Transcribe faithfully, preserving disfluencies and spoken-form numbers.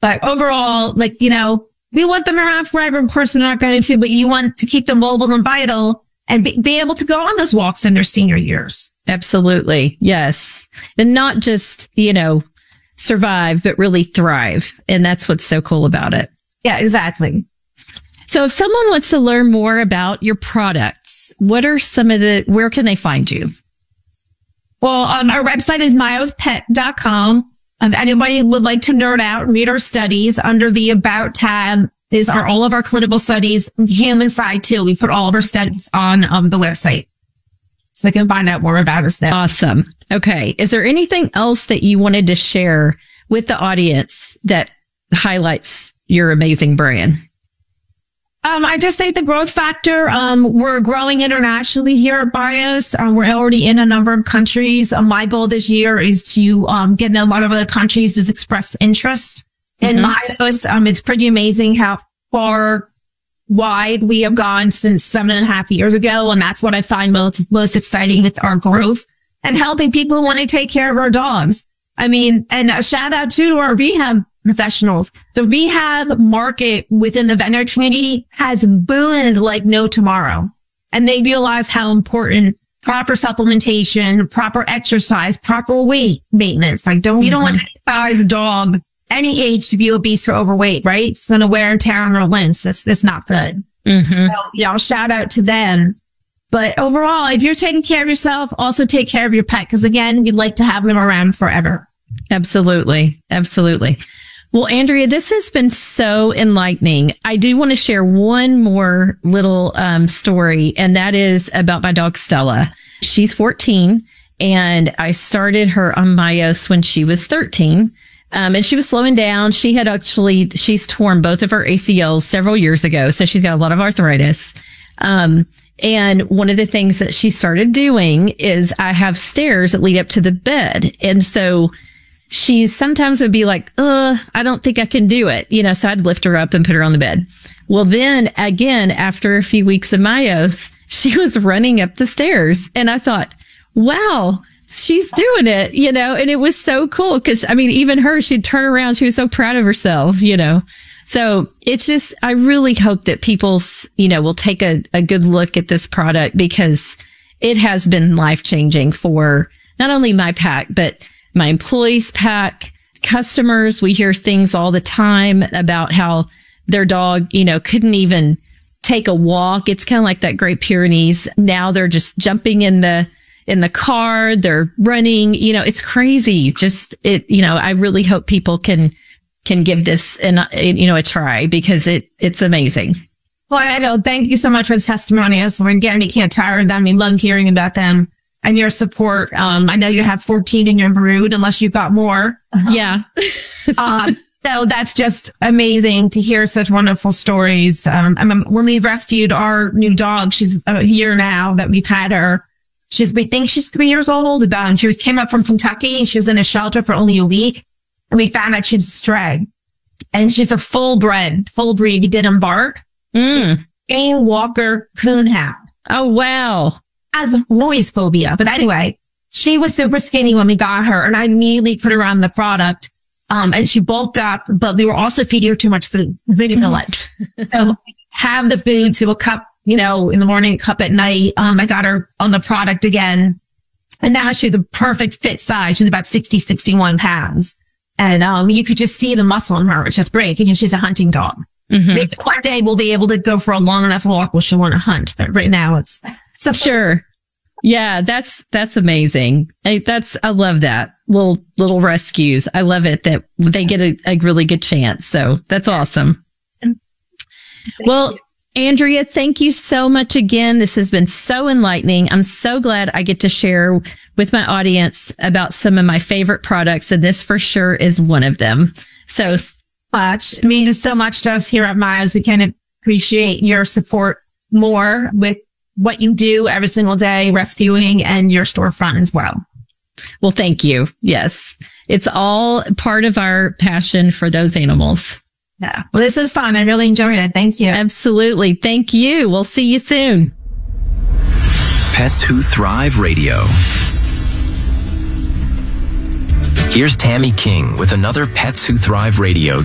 But overall, like, you know, we want them around forever. Of course, they're not going to, but you want to keep them mobile and vital and be, be able to go on those walks in their senior years. Absolutely. Yes. And not just, you know, survive, but really thrive. And that's what's so cool about it. Yeah, exactly. So if someone wants to learn more about your products, what are some of the, where can they find you? Well, um, our website is myos pet dot com. If anybody would like to nerd out and read our studies, under the About tab is our, all of our clinical studies, the human side too. We put all of our studies on um, the website, so they can find out more about us there. Awesome. Okay. Is there anything else that you wanted to share with the audience that highlights your amazing brand? Um, I just think the growth factor, um, we're growing internationally here at BIOS. Um, we're already in a number of countries. Um, my goal this year is to, um, get in a lot of other countries to express interest in mm-hmm. BIOS. Um, it's pretty amazing how far wide we have gone since seven and a half years ago. And that's what I find most, most exciting with our growth and helping people who want to take care of our dogs. I mean, and a shout out too to our rehab professionals. The rehab market within the veterinary community has boomed like no tomorrow. And they realize how important proper supplementation, proper exercise, proper weight maintenance. Like don't, mm-hmm. you don't want to advise a dog any age to be obese or overweight, right? It's going to wear and tear on their limbs. That's, that's not good. Mm-hmm. So, you know, shout out to them. But overall, if you're taking care of yourself, also take care of your pet. Cause again, we'd like to have them around forever. Absolutely. Absolutely. Well, Andrea, this has been so enlightening. I do want to share one more little um, story, and that is about my dog, Stella. She's fourteen, and I started her on BIOS when she was thirteen. Um, and she was slowing down. She had actually, she's torn both of her A C Ls several years ago. So she's got a lot of arthritis. Um, and one of the things that she started doing is I have stairs that lead up to the bed. And so she sometimes would be like, uh, I don't think I can do it. You know, so I'd lift her up and put her on the bed. Well, then again, after a few weeks of BIOS, she was running up the stairs. And I thought, wow, she's doing it, you know, and it was so cool. Cause I mean, even her, she'd turn around. She was so proud of herself, you know. So it's just, I really hope that people, you know, will take a, a good look at this product because it has been life changing for not only my pack, but my employees' pack, customers. We hear things all the time about how their dog, you know, couldn't even take a walk. It's kind of like that Great Pyrenees. Now they're just jumping in the, in the car. They're running, you know, it's crazy. Just it, you know, I really hope people can, can give this an, you know, a try because it, it's amazing. Well, I know. Thank you so much for the testimonials. Again, we can't tire of them. We love hearing about them. And your support. Um, I know you have fourteen in your brood, unless you've got more. Yeah. um, so that's just amazing to hear such wonderful stories. Um, I mean, when we rescued our new dog, she's a year now that we've had her. She's, we think she's three years old. Um, she was, came up from Kentucky. She was in a shelter for only a week. And we found out she's a stray. And she's a full bred, full breed. We did embark. Mm. She's a Walker Coonhound. Oh, wow. Has noise phobia. But anyway, she was super skinny when we got her, and I immediately put her on the product. Um, and she bulked up, but we were also feeding her too much food. We didn't let. So have the food to a cup, you know, in the morning, a cup at night. Um, I got her on the product again. And now she's a perfect fit size. She's about sixty, sixty-one pounds. And, um, you could just see the muscle in her, which is great because she's a hunting dog. Mm-hmm. Maybe one day we'll be able to go for a long enough walk where she'll want to hunt. But right now it's, so sure. Yeah, that's, that's amazing. I, that's, I love that. Little, little rescues. I love it that they get a, a really good chance. So that's awesome. Thank well, you. Andrea, thank you so much again. This has been so enlightening. I'm so glad I get to share with my audience about some of my favorite products. And this for sure is one of them. So much. It means so much to us here at Miles. We can appreciate your support more with what you do every single day, rescuing, and your storefront as well. Well, thank you. Yes. It's all part of our passion for those animals. Yeah. Well, this is fun. I really enjoyed it. Thank you. Absolutely. Thank you. We'll see you soon. Pets Who Thrive Radio. Here's Tammy King with another Pets Who Thrive Radio